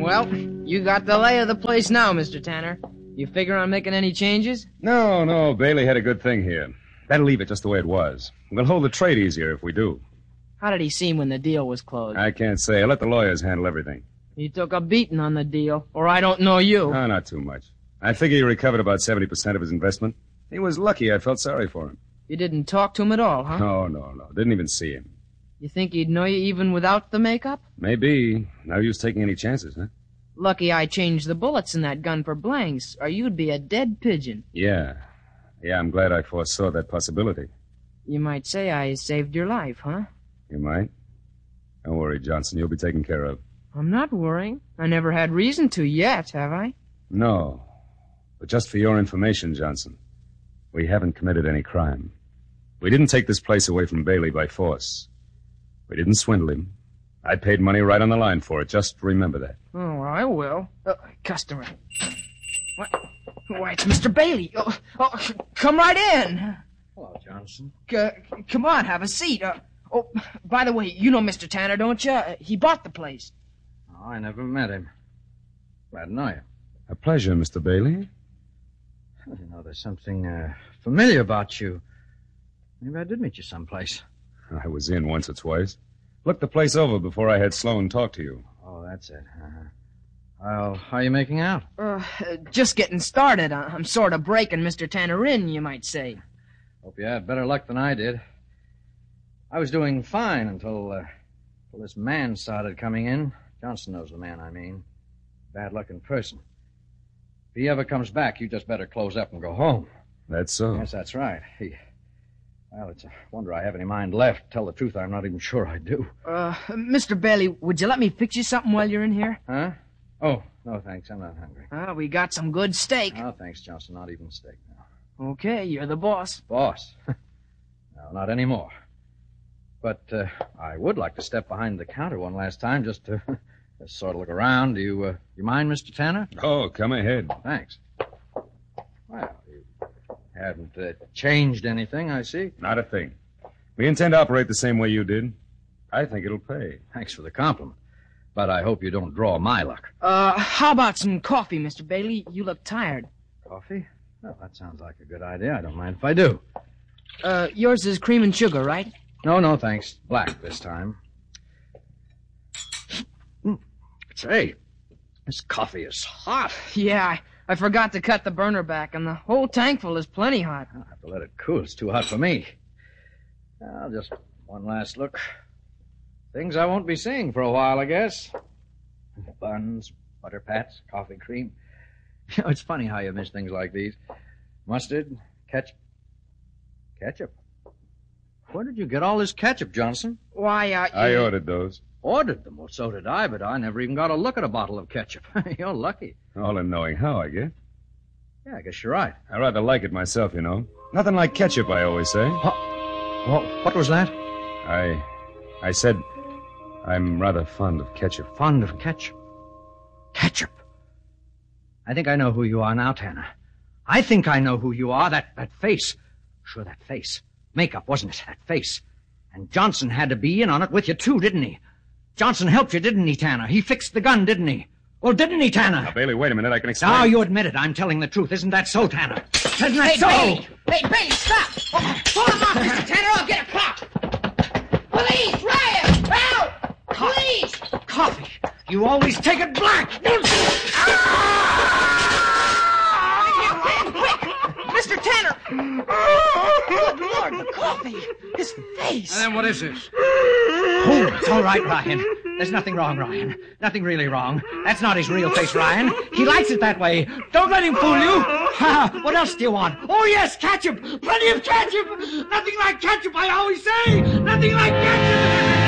Well, you got the lay of the place now, Mr. Tanner. You figure on making any changes? No. Bailey had a good thing here. Better leave it just the way it was. We'll hold the trade easier if we do. How did he seem when the deal was closed? I can't say. I'll let the lawyers handle everything. He took a beating on the deal, or I don't know you. No, not too much. I figure he recovered about 70% of his investment. He was lucky. I felt sorry for him. You didn't talk to him at all, huh? No. Didn't even see him. You think he'd know you even without the makeup? Maybe. No use taking any chances, huh? Lucky I changed the bullets in that gun for blanks, or you'd be a dead pigeon. Yeah, I'm glad I foresaw that possibility. You might say I saved your life, huh? You might. Don't worry, Johnson. You'll be taken care of. I'm not worrying. I never had reason to yet, have I? No. But just for your information, Johnson, we haven't committed any crime. We didn't take this place away from Bailey by force. We didn't swindle him. I paid money right on the line for it. Just remember that. Oh, I will. Customer. What? Why, it's Mr. Bailey. Come right in. Hello, Johnson. Come on, have a seat. By the way, you know Mr. Tanner, don't you? He bought the place. Oh, I never met him. Glad to know you. A pleasure, Mr. Bailey. Well, you know, there's something familiar about you. Maybe I did meet you someplace. I was in once or twice. Looked the place over before I had Sloan talk to you. Oh, that's it. Well, how are you making out? Just getting started. I'm sort of breaking Mr. Tanner in, you might say. Hope you had better luck than I did. I was doing fine until this man started coming in. Johnson knows the man I mean. Bad-looking person. If he ever comes back, you just better close up and go home. That's so? Yes, that's right. Well, it's a wonder I have any mind left. Tell the truth, I'm not even sure I do. Mr. Bailey, would you let me fix you something while you're in here? Huh? Oh, no, thanks. I'm not hungry. We got some good steak. Oh, thanks, Johnson. Not even steak now. Okay, you're the boss. Boss? No, not anymore. But I would like to step behind the counter one last time just to sort of look around. Do you mind, Mr. Tanner? Oh, come ahead. Thanks. Well, you haven't changed anything, I see. Not a thing. We intend to operate the same way you did. I think it'll pay. Thanks for the compliment. But I hope you don't draw my luck. How about some coffee, Mr. Bailey? You look tired. Coffee? Well, that sounds like a good idea. I don't mind if I do. Yours is cream and sugar, right? No, thanks. Black this time. Say, this coffee is hot. Yeah, I forgot to cut the burner back, and the whole tankful is plenty hot. I'll have to let it cool. It's too hot for me. Well, just one last look. Things I won't be seeing for a while, I guess. Buns, butter pats, coffee cream. You know, it's funny how you miss things like these. Mustard, ketchup. Ketchup? Where did you get all this ketchup, Johnson? Why, I ordered those. Ordered them? Well, so did I, but I never even got a look at a bottle of ketchup. You're lucky. All in knowing how, I guess. Yeah, I guess you're right. I rather like it myself, you know. Nothing like ketchup, I always say. What was that? I said I'm rather fond of ketchup. Fond of ketchup? Ketchup? I think I know who you are now, Tanner. I think I know who you are. That face. Sure, that face. Makeup, wasn't it? That face. And Johnson had to be in on it with you, too, didn't he? Johnson helped you, didn't he, Tanner? He fixed the gun, didn't he? Well, didn't he, Tanner? Now, Bailey, wait a minute. I can explain. Now, you admit it. I'm telling the truth. Isn't that so, Tanner? Isn't that so? Bailey! Hey, Bailey, stop! Pull him off, Mr. Tanner, I'll get a cop! Police, riot! Help! Police! Coffee. You always take it black. Mr. Tanner! Good Lord, the coffee! His face! And then what is this? Oh, it's all right, Ryan. There's nothing wrong, Ryan. Nothing really wrong. That's not his real face, Ryan. He likes it that way. Don't let him fool you. What else do you want? Oh, yes, ketchup. Plenty of ketchup. Nothing like ketchup, I always say. Nothing like ketchup.